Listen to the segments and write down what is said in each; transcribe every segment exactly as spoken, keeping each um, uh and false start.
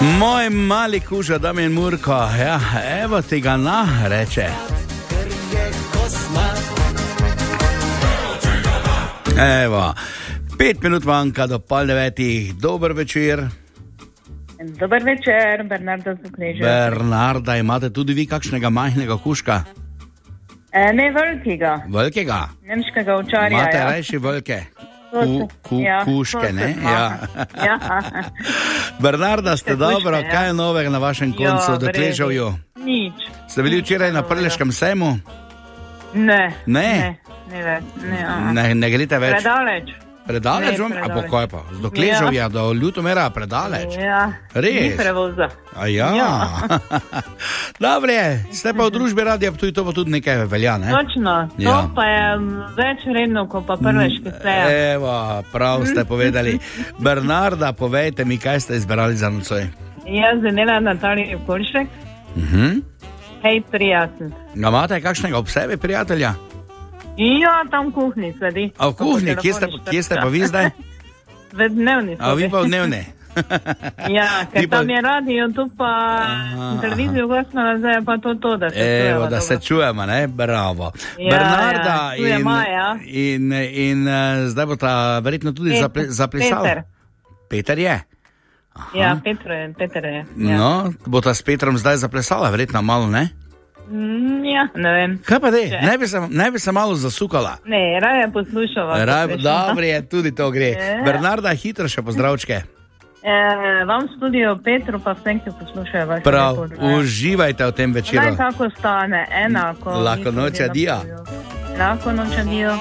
Moj mali kuža Damjan Murko, ja, evo ti ga na, reče. Evo, pet minut manjka do pol devetih, dober večer. Dober večer, Bernarda Zukleža. Bernarda, imate tudi vi kakšnega majhnega kužka? E, ne velikega. Velikega? Nemškega ovčarja. Imate ja. rajši velike? Ku, ku, ja, kuške, ne? Ja. Ja. Bernarda, ste Kuške, dobro, ja. kaj je novega na vašem koncu, do Kležavju? Nič. Ste bili včeraj na Prleškem sejmu? Ne. Ne? Ne, ne, ne, ne, ne greste več? Predaleč. Predaleč, Ne, vam? A predaleč. po kaj pa? Do Kležavja, ja. Do Ljutomera, predaleč? Ja. Res? Ni prevoza. A ja. Ja. Dobre, ste pa v družbi Radia Ptuj, to pa tudi nekaj velja, ne? Točno, to Ja. pa je več redno, kot pa Prleški sejem. Evo, prav ste povedali. Bernarda, povejte mi, kaj ste izbrali za nocoj? Jaz zanela Natalija Kolšek. Mhm. Hej, prijatelj. Ga imate kakšnega ob sebi, prijatelja? Ja, tam v kuhni sedi. A v kuhni, kje ste, kje ste pa vi zdaj? V dnevni sobi. A vi pa v dnevni? Ja, ker Ti pa- tam je radio, tu pa televizijo glasno, zdaj je pa to to, da se čujemo. Evo, da se dobro. čujemo, ne? Bravo. Ja, Bernarda ja, tu je in, Maja. in, in, in zdaj bo ta verjetno tudi Pet- zaple, zaplesala. Peter. Peter je? Aha. Ja, Petro je, Peter je. Ja. No, bo ta s Petrom zdaj zaplesala, verjetno malo, ne? Mm, ja, ne vem. Kaj pa de? Če- Ne bi se, ne bi se malo zasukala. Ne, raje poslušava. Raj, kot dobro je, tudi to gre. Ja. Bernarda, hitro še pozdravčke. E, vam studio Petru pa vsem, ki poslušajo vaše Prav, reportaže. uživajte v tem Naj večeru. kako stane, enako. Lahko mi noč, tudi adio. napovejo. Lahko noč, adio.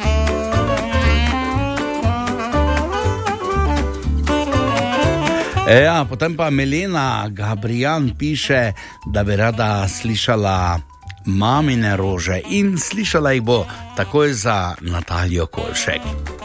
E, ja, potem pa Milena Gabrijan piše, da bi rada slišala mamine rože in slišala jih bo takoj za Natalijo Kolšek.